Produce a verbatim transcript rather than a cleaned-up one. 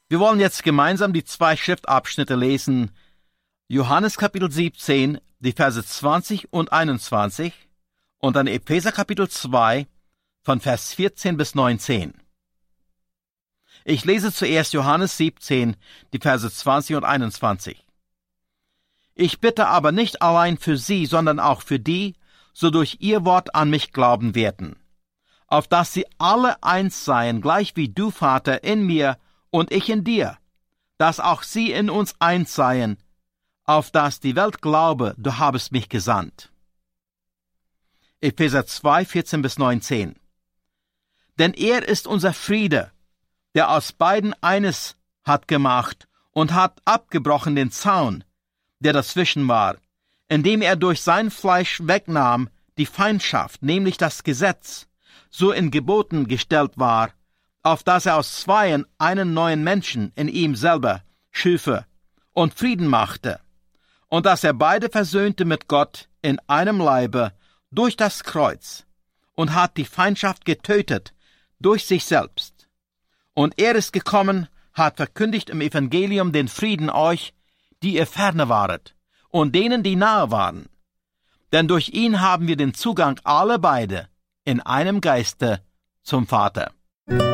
Wir wollen jetzt gemeinsam die zwei Schriftabschnitte lesen. Johannes Kapitel siebzehn, die Verse zwanzig und einundzwanzig und dann Epheser Kapitel zwei von Vers vierzehn bis neunzehn. Ich lese zuerst Johannes siebzehn, die Verse zwanzig und einundzwanzig. Ich bitte aber nicht allein für sie, sondern auch für die, so durch ihr Wort an mich glauben werden, auf dass sie alle eins seien, gleich wie du, Vater, in mir und ich in dir, dass auch sie in uns eins seien, auf dass die Welt glaube, du habest mich gesandt. Epheser zwei, vierzehn bis neunzehn. Denn er ist unser Friede, der aus beiden eines hat gemacht und hat abgebrochen den Zaun, der dazwischen war, indem er durch sein Fleisch wegnahm die Feindschaft, nämlich das Gesetz, so in Geboten gestellt war, auf dass er aus Zweien einen neuen Menschen in ihm selber schüfe und Frieden machte, und dass er beide versöhnte mit Gott in einem Leibe durch das Kreuz und hat die Feindschaft getötet durch sich selbst. Und er ist gekommen, hat verkündigt im Evangelium den Frieden euch, die ihr ferne waret, und denen, die nahe waren. Denn durch ihn haben wir den Zugang alle beide in einem Geiste zum Vater.